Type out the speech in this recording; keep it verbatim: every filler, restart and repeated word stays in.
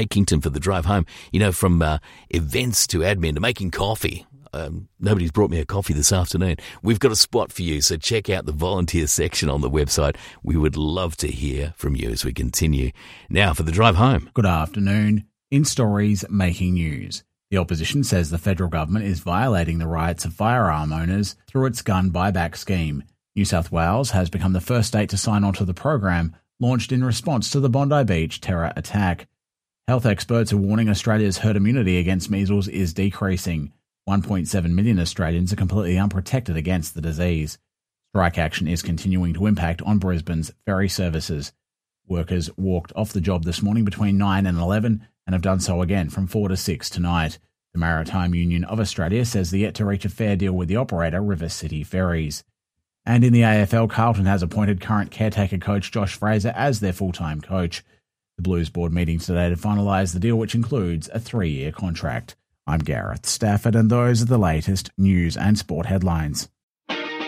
Rakington for the drive home. You know, from uh, events to admin to making coffee. Um, nobody's brought me a coffee this afternoon. We've got a spot for you, so check out the volunteer section on the website. We would love to hear from you as we continue. Now for the drive home. Good afternoon. In stories making news, the opposition says the federal government is violating the rights of firearm owners through its gun buyback scheme. New South Wales has become the first state to sign on to the program, launched in response to the Bondi Beach terror attack. Health experts are warning Australia's herd immunity against measles is decreasing. one point seven million Australians are completely unprotected against the disease. Strike action is continuing to impact on Brisbane's ferry services. Workers walked off the job this morning between nine and eleven and have done so again from four to six tonight. The Maritime Union of Australia says they're yet to reach a fair deal with the operator, River City Ferries. And in the A F L, Carlton has appointed current caretaker coach Josh Fraser as their full-time coach. The Blues board meeting today to finalise the deal, which includes a three-year contract. I'm Gareth Stafford, and those are the latest news and sport headlines.